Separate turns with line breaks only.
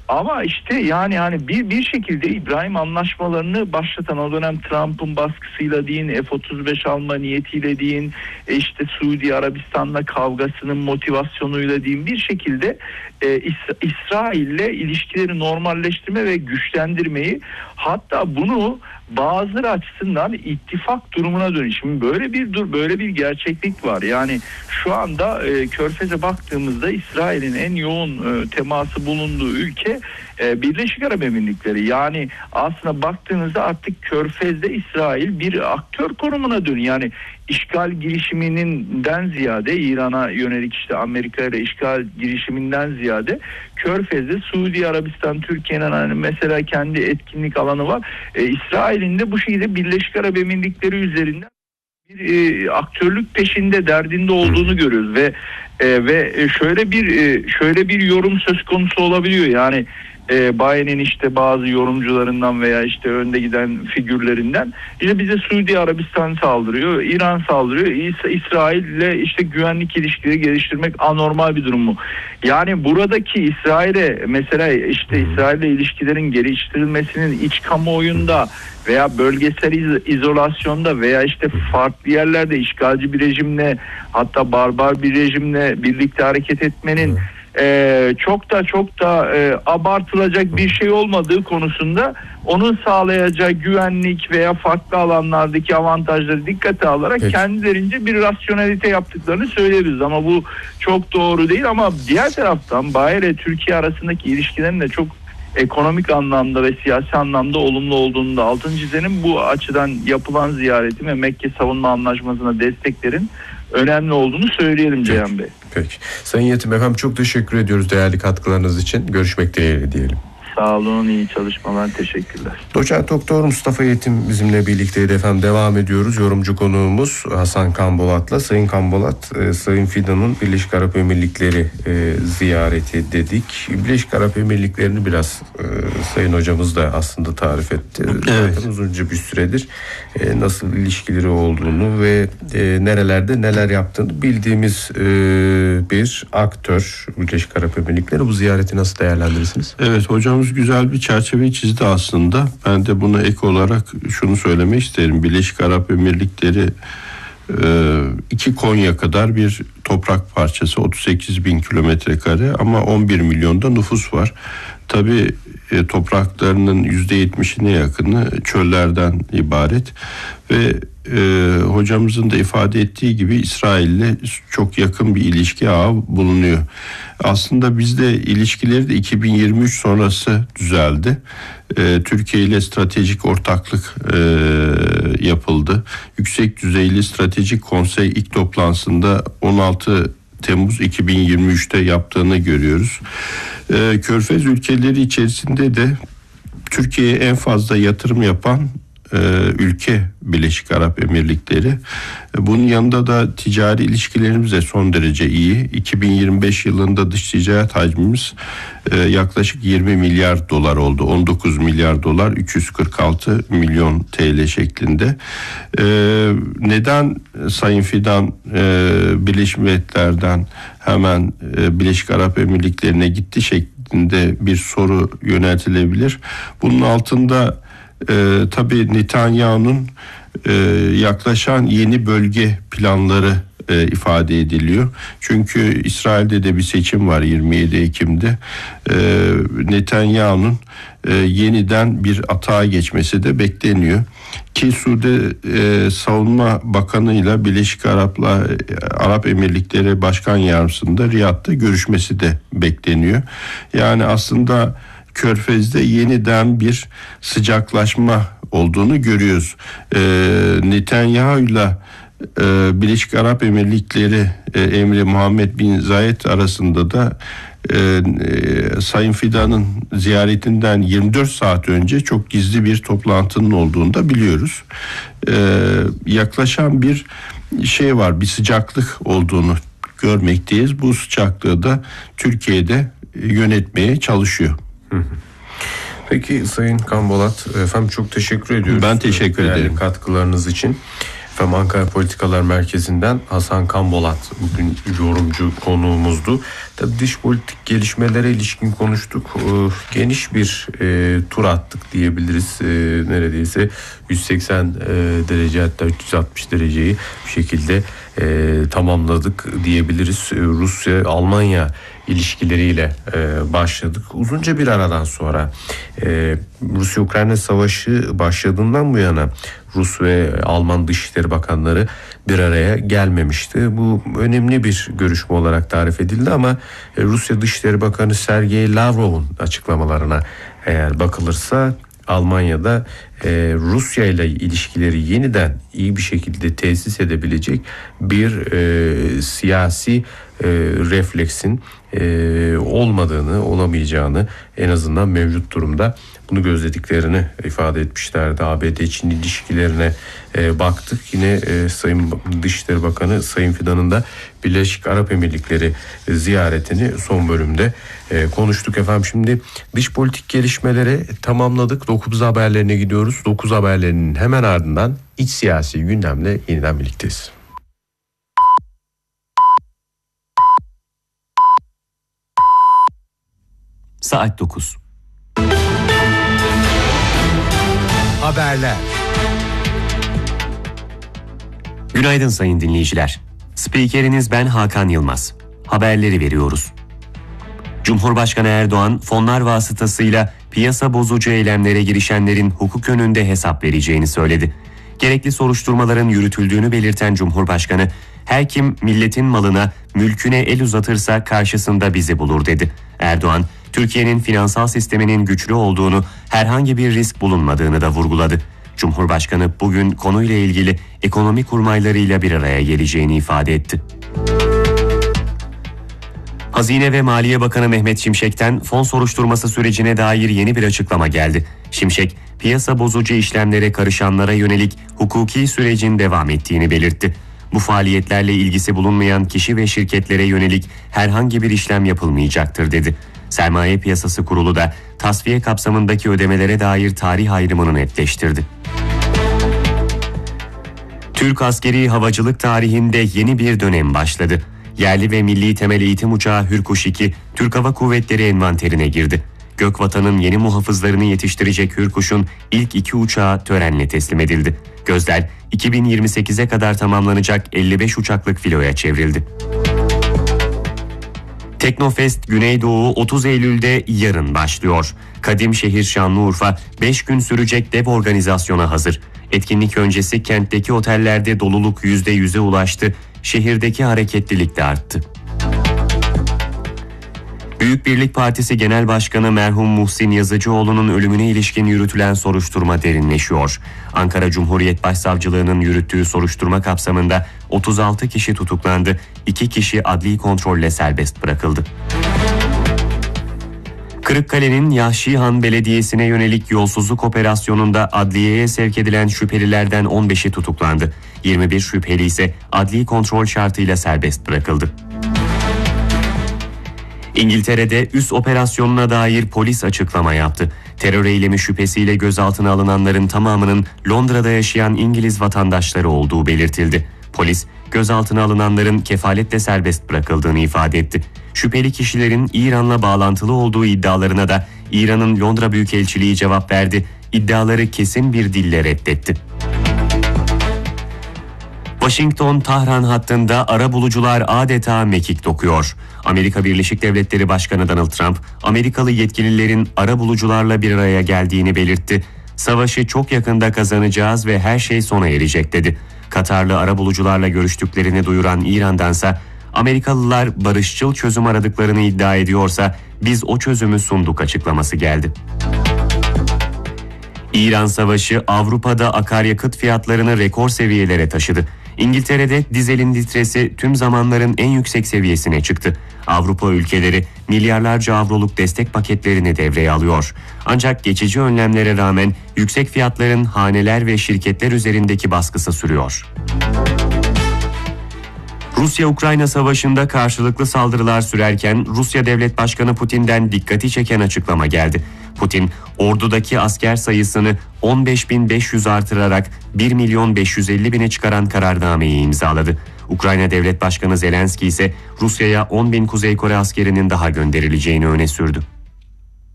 Ama işte yani bir şekilde İbrahim anlaşmalarını başlatan, o dönem Trump'ın baskısıyla deyin, F-35 alma niyetiyle deyin, işte Suudi Arabistan'la kavgasının motivasyonuyla deyin, bir şekilde İsrail'le ilişkileri normalleştirme ve güçlendirmeyi, hatta bunu bazıları açısından ittifak durumuna dönüş. Şimdi böyle bir gerçeklik var. Yani şu anda Körfez'e baktığımızda İsrail'in en yoğun teması bulunduğu ülke Birleşik Arap Emirlikleri. Yani aslında baktığınızda artık Körfez'de İsrail bir aktör konumuna dönüyor. Yani işgal girişiminden ziyade, İran'a yönelik işte Amerika ile işgal girişiminden ziyade Körfez'de Suudi Arabistan, Türkiye'nin hani mesela kendi etkinlik alanı var. İsrail'in de bu şekilde Birleşik Arap Emirlikleri üzerinden bir aktörlük peşinde, derdinde olduğunu görüyoruz ve şöyle bir yorum söz konusu olabiliyor. Yani Biden'in işte bazı yorumcularından veya işte önde giden figürlerinden, işte bize Suudi Arabistan saldırıyor, İran saldırıyor, İsrail'le işte güvenlik ilişkileri geliştirmek anormal bir durum mu? Yani buradaki İsrail'e mesela işte İsrail'le ilişkilerin geliştirilmesinin iç kamuoyunda veya bölgesel izolasyonda veya işte farklı yerlerde işgalci bir hatta barbar bir rejimle birlikte hareket etmenin çok da abartılacak bir şey olmadığı konusunda, onun sağlayacağı güvenlik veya farklı alanlardaki avantajları dikkate alarak kendilerince bir rasyonelite yaptıklarını söyleyebiliriz. Ama bu çok doğru değil. Ama diğer taraftan Bayer ile Türkiye arasındaki ilişkilerin de çok ekonomik anlamda ve siyasi anlamda olumlu olduğunu da altını çizelim. Bu açıdan yapılan ziyaretin ve Mekke Savunma Anlaşması'na desteklerin önemli olduğunu söyleyelim Ceyhan Bey.
Peki. Sayın Yetim efendim, çok teşekkür ediyoruz değerli katkılarınız için. Görüşmek dileğiyle diyelim.
Sağ olun, iyi çalışmalar, teşekkürler.
Doçent Doktor Mustafa Yetim bizimle birlikteydi efendim. Devam ediyoruz. Yorumcu konuğumuz Hasan Kanbolat'la. Sayın Kanbolat, Sayın Fidan'ın Birleşik Arap Emirlikleri ziyareti dedik. Birleşik Arap Emirlikleri'ni biraz Sayın Hocamız da aslında tarif etti.
Evet.
Zaten uzunca bir süredir nasıl ilişkileri olduğunu ve nerelerde neler yaptığını bildiğimiz bir aktör Birleşik Arap Emirlikleri. Bu ziyareti nasıl değerlendirirsiniz?
Evet, hocamız güzel bir çerçeve çizdi aslında. Ben de buna ek olarak şunu söylemek isterim. Birleşik Arap Emirlikleri 2 Konya kadar bir toprak parçası, 38 bin kilometre kare ama 11 milyonda nüfus var. Tabii topraklarının %70'ine yakını çöllerden ibaret ve hocamızın da ifade ettiği gibi İsrail'le çok yakın bir ilişki ağı bulunuyor. Aslında bizde ilişkileri de 2023 sonrası düzeldi. Türkiye ile stratejik ortaklık yapıldı. Yüksek düzeyli stratejik konsey ilk toplantısında 16 Temmuz 2023'te yaptığını görüyoruz. Körfez ülkeleri içerisinde de Türkiye'ye en fazla yatırım yapan ülke Birleşik Arap Emirlikleri. Bunun yanında da ticari ilişkilerimiz de son derece iyi. 2025 yılında dış ticaret hacmimiz yaklaşık 20 milyar dolar oldu. 19 milyar dolar 346 milyon TL şeklinde. Neden Sayın Fidan Birleşmiş Milletler'den hemen Birleşik Arap Emirlikleri'ne gitti şeklinde bir soru yöneltilebilir. Bunun altında tabii Netanyahu'nun yaklaşan yeni bölge planları ifade ediliyor. Çünkü İsrail'de de bir seçim var 27 Ekim'de. Netanyahu'nun yeniden bir atağa geçmesi de bekleniyor. Ki Suudi Savunma Bakanı ile Birleşik Arap Emirlikleri Başkan Yardımcısı'nda Riyad'da görüşmesi de bekleniyor. Yani aslında Körfez'de yeniden bir sıcaklaşma olduğunu görüyoruz. Netanyahu'yla Birleşik Arap Emirlikleri Emri Muhammed bin Zayed arasında da Sayın Fidan'ın ziyaretinden 24 saat önce çok gizli bir toplantının olduğunu da biliyoruz. Yaklaşan bir şey var, bir sıcaklık olduğunu görmekteyiz. Bu sıcaklığı da Türkiye'de yönetmeye çalışıyor.
Peki Sayın Kanbolat efendim, çok teşekkür ediyoruz.
Ben teşekkür ederim
katkılarınız için. Ankara Politikalar Merkezi'nden Hasan Kanbolat bugün yorumcu konuğumuzdu. Tabii dış politik gelişmelere ilişkin konuştuk. Geniş bir tur attık diyebiliriz. Neredeyse 180 derece, hatta 360 dereceyi bir şekilde tamamladık diyebiliriz. Rusya-Almanya ilişkileriyle başladık. Uzunca bir aradan sonra Rusya-Ukrayna Savaşı başladığından bu yana Rus ve Alman Dışişleri Bakanları bir araya gelmemişti. Bu önemli bir görüşme olarak tarif edildi ama Rusya Dışişleri Bakanı Sergey Lavrov'un açıklamalarına eğer bakılırsa Almanya'da Rusya ile ilişkileri yeniden iyi bir şekilde tesis edebilecek bir siyasi refleksin olamayacağını, en azından mevcut durumda bunu gözlediklerini ifade etmişlerdi. ABD-Çin ilişkilerine baktık. Yine Sayın Dışişleri Bakanı Sayın Fidan'ın da Birleşik Arap Emirlikleri ziyaretini son bölümde konuştuk efendim. Şimdi dış politik gelişmeleri tamamladık. 9 haberlerine gidiyoruz. 9 haberlerinin hemen ardından iç siyasi gündemle yeniden birlikteyiz.
Saat 9.
Haberler.
Günaydın sayın dinleyiciler. Spikeriniz ben Hakan Yılmaz. Haberleri veriyoruz. Cumhurbaşkanı Erdoğan fonlar vasıtasıyla piyasa bozucu eylemlere girişenlerin hukuk önünde hesap vereceğini söyledi. Gerekli soruşturmaların yürütüldüğünü belirten Cumhurbaşkanı, her kim milletin malına, mülküne el uzatırsa karşısında bizi bulur dedi. Erdoğan, Türkiye'nin finansal sisteminin güçlü olduğunu, herhangi bir risk bulunmadığını da vurguladı. Cumhurbaşkanı bugün konuyla ilgili ekonomi kurmaylarıyla bir araya geleceğini ifade etti. Hazine ve Maliye Bakanı Mehmet Şimşek'ten fon soruşturması sürecine dair yeni bir açıklama geldi. Şimşek, piyasa bozucu işlemlere karışanlara yönelik hukuki sürecin devam ettiğini belirtti. Bu faaliyetlerle ilgisi bulunmayan kişi ve şirketlere yönelik herhangi bir işlem yapılmayacaktır dedi. Sermaye Piyasası Kurulu da tasfiye kapsamındaki ödemelere dair tarih ayrımını netleştirdi. Türk askeri havacılık tarihinde yeni bir dönem başladı. Yerli ve milli temel eğitim uçağı Hürkuş 2, Türk Hava Kuvvetleri envanterine girdi. Gökvatan'ın yeni muhafızlarını yetiştirecek Hürkuş'un ilk 2 uçağı törenle teslim edildi. Gözler 2028'e kadar tamamlanacak 55 uçaklık filoya çevrildi. Teknofest Güneydoğu 30 Eylül'de yarın başlıyor. Kadimşehir Şanlıurfa 5 gün sürecek dev organizasyona hazır. Etkinlik öncesi kentteki otellerde doluluk %100'e ulaştı. Şehirdeki hareketlilik de arttı. Büyük Birlik Partisi Genel Başkanı merhum Muhsin Yazıcıoğlu'nun ölümüne ilişkin yürütülen soruşturma derinleşiyor. Ankara Cumhuriyet Başsavcılığı'nın yürüttüğü soruşturma kapsamında 36 kişi tutuklandı, 2 kişi adli kontrolle serbest bırakıldı. Kırıkkale'nin Yahşihan Belediyesi'ne yönelik yolsuzluk operasyonunda adliyeye sevk edilen şüphelilerden 15'i tutuklandı. 21 şüpheli ise adli kontrol şartıyla serbest bırakıldı. İngiltere'de üs operasyonuna dair polis açıklama yaptı. Terör eylemi şüphesiyle gözaltına alınanların tamamının Londra'da yaşayan İngiliz vatandaşları olduğu belirtildi. Polis, gözaltına alınanların kefaletle serbest bırakıldığını ifade etti. Şüpheli kişilerin İran'la bağlantılı olduğu iddialarına da İran'ın Londra Büyükelçiliği cevap verdi. İddiaları kesin bir dille reddetti. Washington-Tahran hattında arabulucular adeta mekik dokuyor. Amerika Birleşik Devletleri Başkanı Donald Trump, Amerikalı yetkililerin arabulucularla bir araya geldiğini belirtti. Savaşı çok yakında kazanacağız ve her şey sona erecek dedi. Katarlı arabulucularla görüştüklerini duyuran İran'dansa, Amerikalılar barışçıl çözüm aradıklarını iddia ediyorsa biz o çözümü sunduk açıklaması geldi. İran Savaşı Avrupa'da akaryakıt fiyatlarını rekor seviyelere taşıdı. İngiltere'de dizelin litresi tüm zamanların en yüksek seviyesine çıktı. Avrupa ülkeleri milyarlarca avroluk destek paketlerini devreye alıyor. Ancak geçici önlemlere rağmen yüksek fiyatların haneler ve şirketler üzerindeki baskısı sürüyor. Rusya-Ukrayna savaşında karşılıklı saldırılar sürerken Rusya Devlet Başkanı Putin'den dikkati çeken açıklama geldi. Putin, Ordudaki asker sayısını 15.500 artırarak 1.550.000'e çıkaran kararnameyi imzaladı. Ukrayna Devlet Başkanı Zelenski ise Rusya'ya 10.000 Kuzey Kore askerinin daha gönderileceğini öne sürdü.